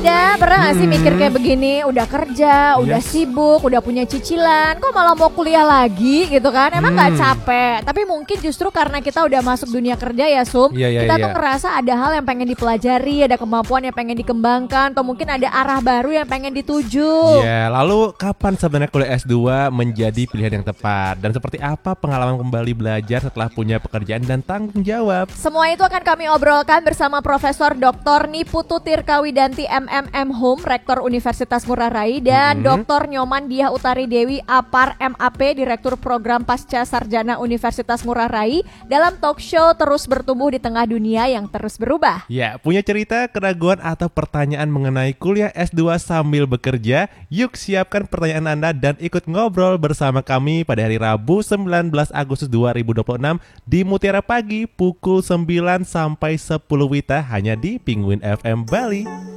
Ida, pernah gak sih mikir kayak begini? Udah kerja, udah sibuk, udah punya cicilan, kok malah mau kuliah lagi gitu kan? Emang gak capek? Tapi mungkin justru karena kita udah masuk dunia kerja ya Sum, kita tuh ngerasa ada hal yang pengen dipelajari, ada kemampuan yang pengen dikembangkan, atau mungkin ada arah baru yang pengen dituju. Iya, lalu kapan sebenarnya kuliah S2 menjadi pilihan yang tepat? Dan seperti apa pengalaman kembali belajar setelah punya pekerjaan dan tanggung jawab? Semua itu akan kami obrolkan bersama Profesor Dr. Niputu Tirkawidanti MMM Hum, Rektor Universitas Ngurah Rai, dan Dr. Nyoman Diah Utari Dewi, APAR MAP, Direktur Program Pasca Sarjana Universitas Ngurah Rai, dalam talk show Terus Bertumbuh di Tengah Dunia yang Terus Berubah. Ya, punya cerita, keraguan, atau pertanyaan mengenai kuliah S2 sambil bekerja? Yuk siapkan pertanyaan Anda dan ikut ngobrol bersama kami pada hari Rabu 19 Agustus 2026 di Mutiara Pagi pukul 9 sampai 10 WITA hanya di Penguin FM Bali.